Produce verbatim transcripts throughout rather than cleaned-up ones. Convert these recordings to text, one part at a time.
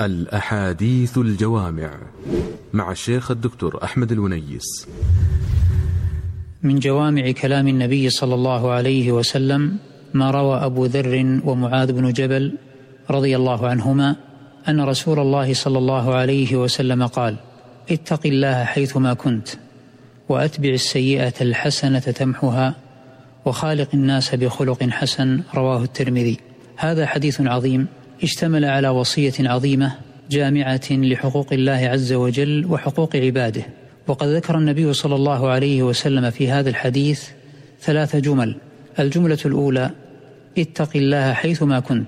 الأحاديث الجوامع مع الشيخ الدكتور أحمد الونيس. من جوامع كلام النبي صلى الله عليه وسلم ما روى أبو ذر ومعاذ بن جبل رضي الله عنهما أن رسول الله صلى الله عليه وسلم قال: اتق الله حيثما كنت وأتبع السيئة الحسنة تمحها وخالق الناس بخلق حسن. رواه الترمذي. هذا حديث عظيم اشتمل على وصية عظيمة جامعة لحقوق الله عز وجل وحقوق عباده. وقد ذكر النبي صلى الله عليه وسلم في هذا الحديث ثلاث جمل. الجملة الأولى: اتق الله حيثما كنت.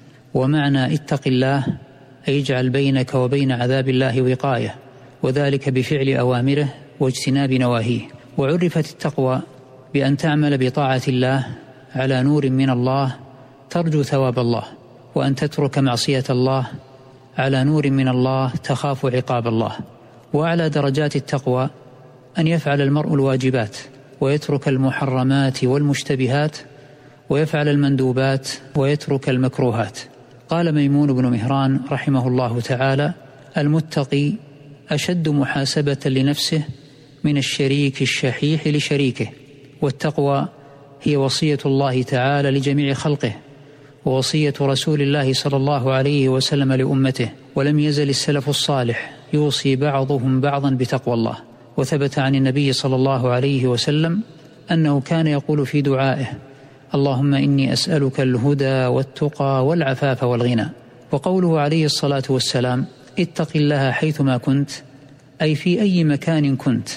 ومعنى اتق الله أي اجعل بينك وبين عذاب الله وقاية، وذلك بفعل أوامره واجتناب نواهيه. وعرفت التقوى بأن تعمل بطاعة الله على نور من الله ترجو ثواب الله، وأن تترك معصية الله على نور من الله تخاف عقاب الله. وأعلى درجات التقوى أن يفعل المرء الواجبات ويترك المحرمات والمشتبهات، ويفعل المندوبات ويترك المكروهات. قال ميمون بن مهران رحمه الله تعالى: المتقي أشد محاسبة لنفسه من الشريك الشحيح لشريكه. والتقوى هي وصية الله تعالى لجميع خلقه، ووصية رسول الله صلى الله عليه وسلم لأمته. ولم يزل السلف الصالح يوصي بعضهم بعضا بتقوى الله. وثبت عن النبي صلى الله عليه وسلم أنه كان يقول في دعائه: اللهم إني أسألك الهدى والتقى والعفاف والغنى. وقوله عليه الصلاة والسلام: اتق الله حيثما كنت، أي في أي مكان كنت،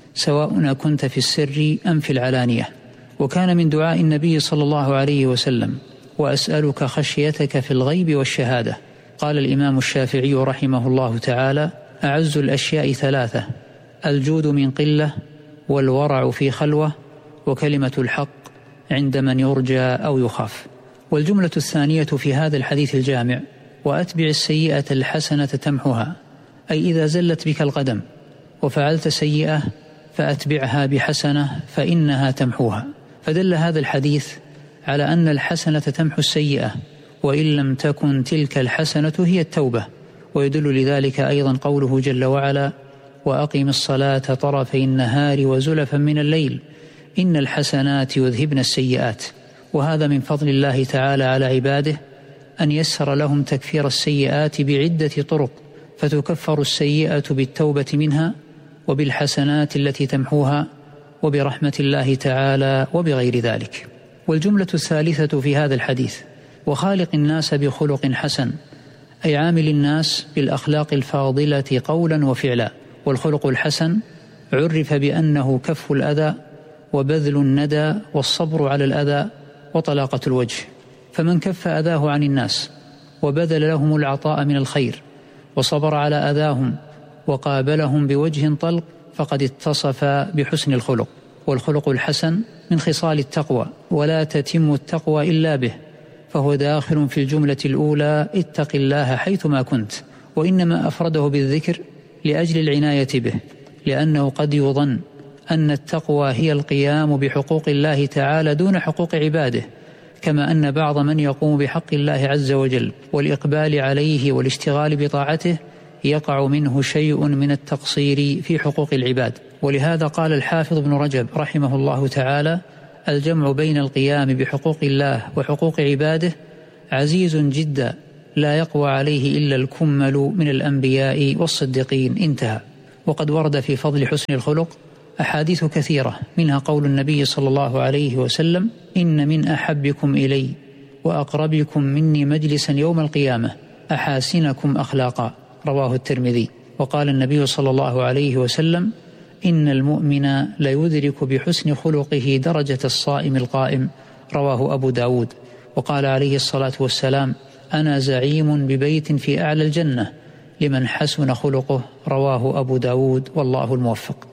سواء كنت في السر أم في العلانية. وكان من دعاء النبي صلى الله عليه وسلم: وأسألك خشيتك في الغيب والشهادة. قال الإمام الشافعي رحمه الله تعالى: أعز الأشياء ثلاثة: الجود من قلة، والورع في خلوة، وكلمة الحق عند من يرجى أو يخاف. والجملة الثانية في هذا الحديث الجامع: وأتبع السيئة الحسنة تمحها، أي إذا زلت بك القدم وفعلت سيئة فأتبعها بحسنة فإنها تمحوها. فدل هذا الحديث على أن الحسنة تمحو السيئة، وإن لم تكن تلك الحسنة هي التوبة. ويدل لذلك أيضا قوله جل وعلا: وأقم الصلاة طرفي النهار وزلفا من الليل إن الحسنات يذهبن السيئات. وهذا من فضل الله تعالى على عباده أن يسر لهم تكفير السيئات بعدة طرق، فتكفر السيئة بالتوبة منها وبالحسنات التي تمحوها وبرحمة الله تعالى وبغير ذلك. والجملة الثالثة في هذا الحديث: وخالق الناس بخلق حسن، أي عامل الناس بالأخلاق الفاضلة قولا وفعلا. والخلق الحسن عرف بأنه كف الأذى وبذل الندى والصبر على الأذى وطلاقة الوجه. فمن كف أذاه عن الناس وبذل لهم العطاء من الخير وصبر على أذاهم وقابلهم بوجه طلق فقد اتصف بحسن الخلق. والخلق الحسن من خصال التقوى، ولا تتم التقوى إلا به، فهو داخل في الجملة الأولى: اتق الله حيثما كنت. وإنما أفرده بالذكر لأجل العناية به، لأنه قد يظن أن التقوى هي القيام بحقوق الله تعالى دون حقوق عباده، كما أن بعض من يقوم بحق الله عز وجل والإقبال عليه والاشتغال بطاعته يقع منه شيء من التقصير في حقوق العباد. ولهذا قال الحافظ ابن رجب رحمه الله تعالى: الجمع بين القيام بحقوق الله وحقوق عباده عزيز جدا، لا يقوى عليه إلا الكمل من الأنبياء والصديقين. انتهى. وقد ورد في فضل حسن الخلق أحاديث كثيرة، منها قول النبي صلى الله عليه وسلم: إن من أحبكم إلي وأقربكم مني مجلسا يوم القيامة أحاسنكم أخلاقا. رواه الترمذي. وقال النبي صلى الله عليه وسلم: إن المؤمن ليدرك بحسن خلقه درجة الصائم القائم. رواه أبو داود. وقال عليه الصلاة والسلام: أنا زعيم ببيت في أعلى الجنة لمن حسن خلقه. رواه أبو داود، والله الموفق.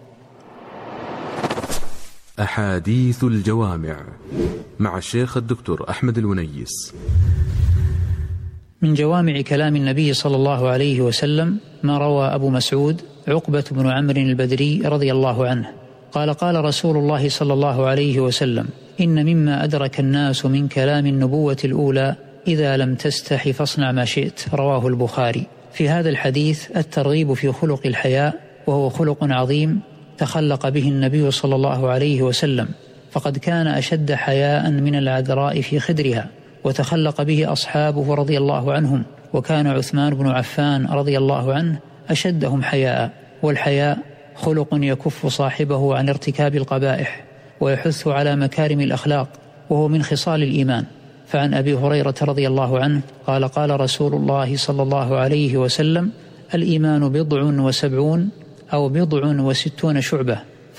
أحاديث الجوامع مع الشيخ الدكتور أحمد الونيس. من جوامع كلام النبي صلى الله عليه وسلم ما روى أبو مسعود عقبة بن عمرو البدري رضي الله عنه قال: قال رسول الله صلى الله عليه وسلم: إن مما أدرك الناس من كلام النبوة الأولى: إذا لم تستح فاصنع ما شئت. رواه البخاري. في هذا الحديث الترغيب في خلق الحياء، وهو خلق عظيم تخلق به النبي صلى الله عليه وسلم، فقد كان أشد حياء من العذراء في خدرها، وتخلق به أصحابه رضي الله عنهم، وكان عثمان بن عفان رضي الله عنه أشدهم حياء. والحياء خلق يكف صاحبه عن ارتكاب القبائح ويحث على مكارم الأخلاق، وهو من خصال الإيمان. فعن أبي هريرة رضي الله عنه قال قال رسول الله صلى الله عليه وسلم: الإيمان بضع وسبعون أو بضع وستون شعبة،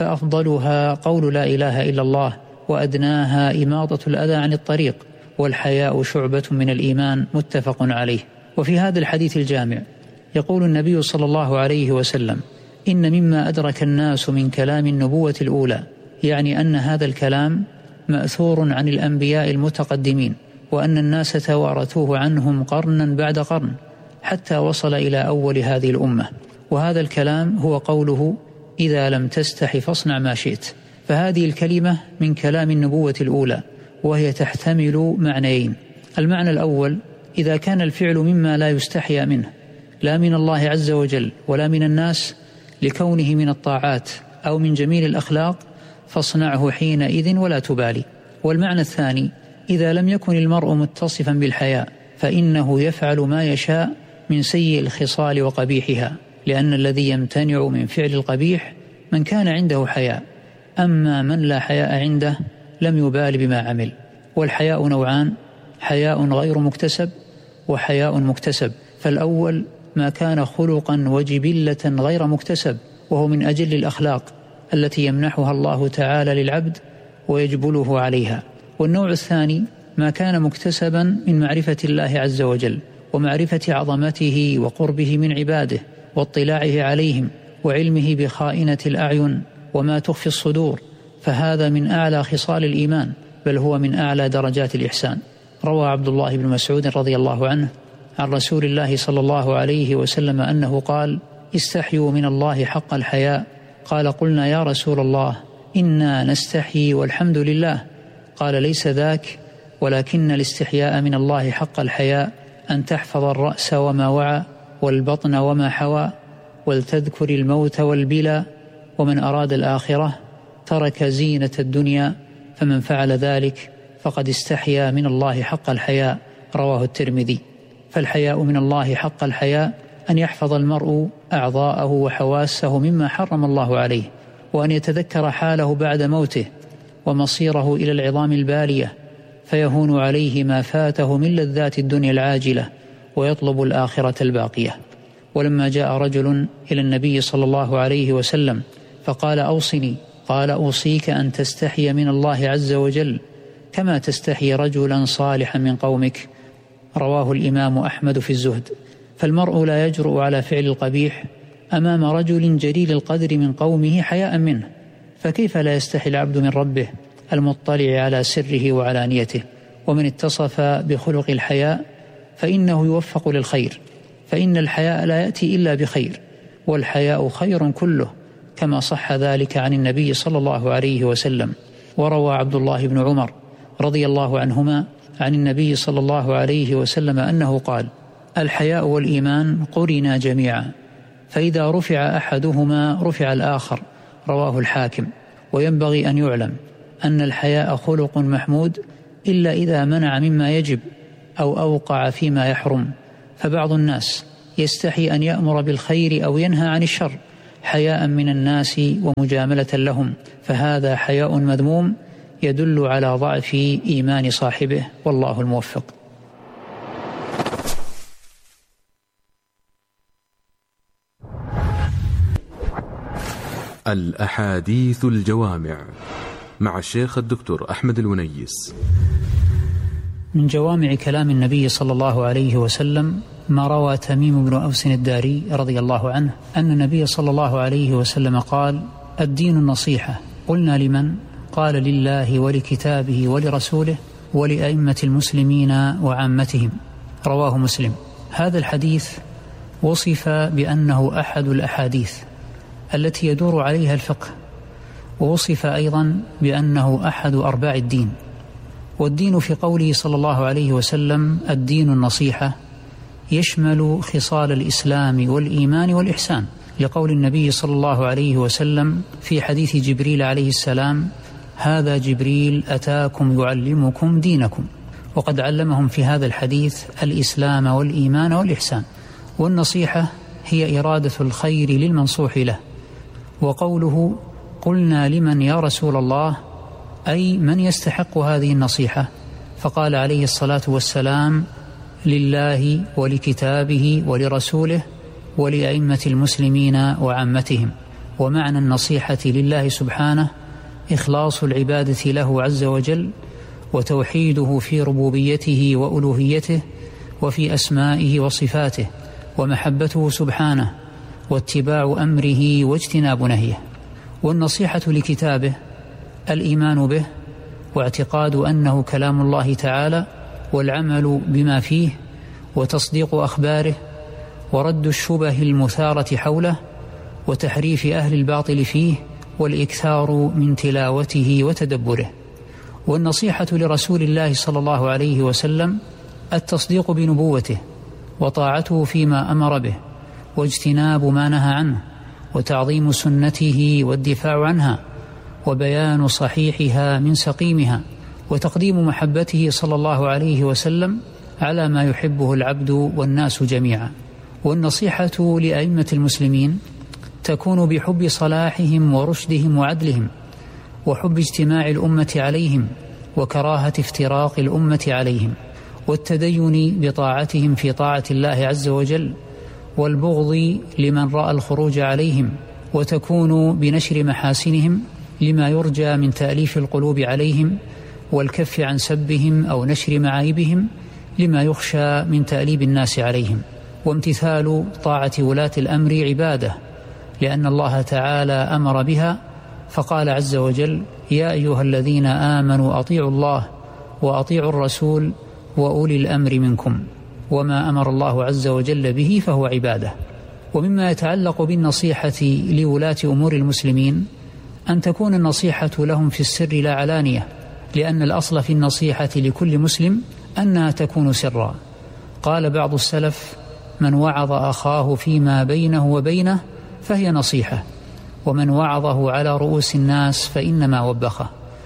فأفضلها قول لا إله إلا الله، وأدناها إماطة الأذى عن الطريق، والحياء شعبة من الإيمان. متفق عليه. وفي هذا الحديث الجامع يقول النبي صلى الله عليه وسلم: إن مما أدرك الناس من كلام النبوة الأولى، يعني أن هذا الكلام مأثور عن الأنبياء المتقدمين، وأن الناس توارثوه عنهم قرنا بعد قرن حتى وصل إلى أول هذه الأمة. وهذا الكلام هو قوله: إذا لم تستح فاصنع ما شئت. فهذه الكلمة من كلام النبوة الأولى، وهي تحتمل معنيين. المعنى الأول: إذا كان الفعل مما لا يستحيا منه، لا من الله عز وجل ولا من الناس، لكونه من الطاعات أو من جميل الأخلاق، فاصنعه حينئذ ولا تبالي. والمعنى الثاني: إذا لم يكن المرء متصفا بالحياء، فإنه يفعل ما يشاء من سيء الخصال وقبيحها، لأن الذي يمتنع من فعل القبيح من كان عنده حياء، أما من لا حياء عنده لم يبال بما عمل. والحياء نوعان: حياء غير مكتسب وحياء مكتسب. فالأول ما كان خلقا وجبلة غير مكتسب، وهو من أجل الأخلاق التي يمنحها الله تعالى للعبد ويجبله عليها. والنوع الثاني ما كان مكتسبا من معرفة الله عز وجل، ومعرفة عظمته وقربه من عباده، واطلاعه عليهم، وعلمه بخائنة الأعين وما تخفي الصدور، فهذا من أعلى خصال الإيمان، بل هو من أعلى درجات الإحسان. روى عبد الله بن مسعود رضي الله عنه عن رسول الله صلى الله عليه وسلم أنه قال: استحيوا من الله حق الحياء. قال: قلنا يا رسول الله إنا نستحيي والحمد لله. قال: ليس ذاك، ولكن الاستحياء من الله حق الحياء أن تحفظ الرأس وما وعى، والبطن وما حوى، ولتذكر الموت والبلى، ومن أراد الآخرة ترك زينة الدنيا، فمن فعل ذلك فقد استحيا من الله حق الحياء. رواه الترمذي. فالحياء من الله حق الحياء أن يحفظ المرء أعضاءه وحواسه مما حرم الله عليه، وأن يتذكر حاله بعد موته ومصيره إلى العظام البالية، فيهون عليه ما فاته من لذات الدنيا العاجلة، ويطلب الآخرة الباقية. ولما جاء رجل إلى النبي صلى الله عليه وسلم فقال: أوصني. قال: أوصيك أن تستحي من الله عز وجل كما تستحي رجلا صالحا من قومك. رواه الإمام أحمد في الزهد. فالمرء لا يجرؤ على فعل القبيح أمام رجل جليل القدر من قومه حياء منه، فكيف لا يستحي العبد من ربه المطلع على سره وعلانيته؟ ومن اتصف بخلق الحياء فإنه يوفق للخير، فإن الحياء لا يأتي إلا بخير، والحياء خير كله، كما صح ذلك عن النبي صلى الله عليه وسلم. وروى عبد الله بن عمر رضي الله عنهما عن النبي صلى الله عليه وسلم أنه قال: الحياء والإيمان قرنا جميعا، فإذا رفع أحدهما رفع الآخر. رواه الحاكم. وينبغي أن يعلم أن الحياء خلق محمود إلا إذا منع مما يجب أو أوقع فيما يحرم. فبعض الناس يستحي أن يأمر بالخير أو ينهى عن الشر حياء من الناس ومجاملة لهم، فهذا حياء مذموم يدل على ضعف إيمان صاحبه، والله الموفق. الأحاديث الجوامع مع الشيخ الدكتور أحمد الونيس. من جوامع كلام النبي صلى الله عليه وسلم ما روى تميم بن أوس الداري رضي الله عنه أن النبي صلى الله عليه وسلم قال: الدين النصيحة. قلنا: لمن؟ قال: لله ولكتابه ولرسوله ولأئمة المسلمين وعامتهم. رواه مسلم. هذا الحديث وصف بأنه أحد الأحاديث التي يدور عليها الفقه، ووصف أيضا بأنه أحد أرباع الدين. والدين في قوله صلى الله عليه وسلم الدين النصيحة، يشمل خصال الإسلام والإيمان والإحسان، لقول النبي صلى الله عليه وسلم في حديث جبريل عليه السلام: هذا جبريل أتاكم يعلمكم دينكم. وقد علمهم في هذا الحديث الإسلام والإيمان والإحسان. والنصيحة هي إرادة الخير للمنصوح له. وقوله: قلنا لمن يا رسول الله، أي من يستحق هذه النصيحة؟ فقال عليه الصلاة والسلام: لله ولكتابه ولرسوله ولأئمة المسلمين وعامتهم. ومعنى النصيحة لله سبحانه إخلاص العبادة له عز وجل، وتوحيده في ربوبيته وألوهيته وفي أسمائه وصفاته، ومحبته سبحانه، واتباع أمره واجتناب نهيه. والنصيحة لكتابه الإيمان به، واعتقاد أنه كلام الله تعالى، والعمل بما فيه، وتصديق أخباره، ورد الشبه المثارة حوله، وتحريف أهل الباطل فيه، والإكثار من تلاوته وتدبره. والنصيحة لرسول الله صلى الله عليه وسلم التصديق بنبوته، وطاعته فيما أمر به، واجتناب ما نهى عنه، وتعظيم سنته والدفاع عنها، وبيان صحيحها من سقيمها، وتقديم محبته صلى الله عليه وسلم على ما يحبه العبد والناس جميعا. والنصيحة لأئمة المسلمين تكون بحب صلاحهم ورشدهم وعدلهم، وحب اجتماع الأمة عليهم، وكراهة افتراق الأمة عليهم، والتدين بطاعتهم في طاعة الله عز وجل، والبغض لمن رأى الخروج عليهم، وتكون بنشر محاسنهم لما يرجى من تأليف القلوب عليهم، والكف عن سبهم أو نشر معايبهم لما يخشى من تأليب الناس عليهم. وامتثال طاعة ولاة الأمر عبادة، لأن الله تعالى أمر بها، فقال عز وجل: يا أيها الذين آمنوا أطيعوا الله وأطيعوا الرسول وأولي الأمر منكم. وما أمر الله عز وجل به فهو عبادة. ومما يتعلق بالنصيحة لولاة أمور المسلمين أن تكون النصيحة لهم في السر لا علانية، لأن الأصل في النصيحة لكل مسلم أنها تكون سرا. قال بعض السلف: من وعظ أخاه فيما بينه وبينه فهي نصيحة، ومن وعظه على رؤوس الناس فإنما وبخه.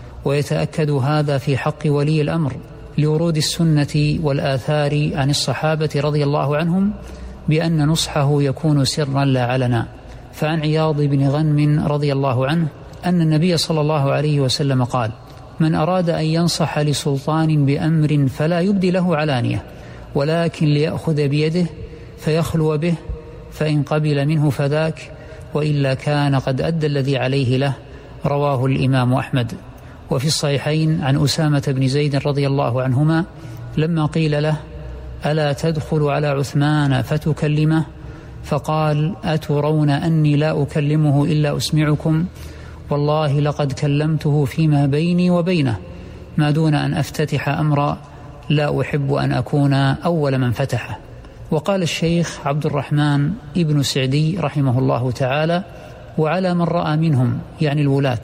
ويتأكد هذا في حق ولي الأمر لورود السنة والآثار عن الصحابة رضي الله عنهم بأن نصحه يكون سرا لا علنا. فعن عياض بن غنم رضي الله عنه أن النبي صلى الله عليه وسلم قال: من أراد أن ينصح لسلطان بأمر فلا يبدي له علانية، ولكن ليأخذ بيده فيخلو به، فإن قبل منه فذاك، وإلا كان قد أدى الذي عليه له. رواه الإمام أحمد. وفي الصحيحين عن أسامة بن زيد رضي الله عنهما لما قيل له: ألا تدخل على عثمان فتكلمه؟ فقال: أترون أني لا أكلمه إلا أسمعكم؟ والله لقد كلمته فيما بيني وبينه، ما دون أن أفتتح أمرا لا أحب أن أكون أول من فتحه. وقال الشيخ عبد الرحمن ابن سعدي رحمه الله تعالى: وعلى من رأى منهم، يعني الولاة،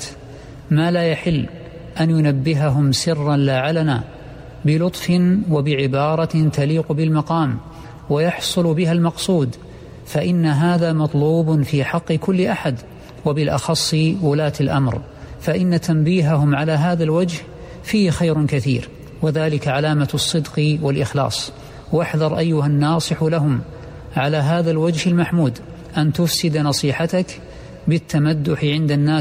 ما لا يحل أن ينبههم سرا لا علنا، بلطف وبعبارة تليق بالمقام ويحصل بها المقصود، فإن هذا مطلوب في حق كل أحد، وبالأخص ولاة الأمر، فإن تنبيههم على هذا الوجه فيه خير كثير، وذلك علامة الصدق والإخلاص. واحذر أيها الناصح لهم على هذا الوجه المحمود أن تفسد نصيحتك بالتمدح عند الناس